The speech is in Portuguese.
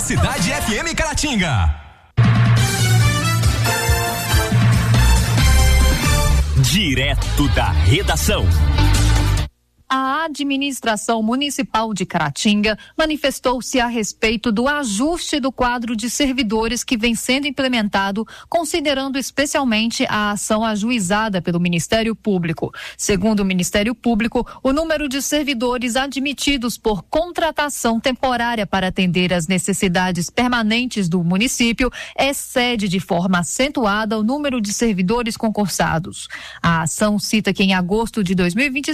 Cidade FM Caratinga. Direto da redação. A administração municipal de Caratinga manifestou-se a respeito do ajuste do quadro de servidores que vem sendo implementado, considerando especialmente a ação ajuizada pelo Ministério Público. Segundo o Ministério Público, o número de servidores admitidos por contratação temporária para atender às necessidades permanentes do município excede de forma acentuada o número de servidores concursados. A ação cita que em agosto de 2025,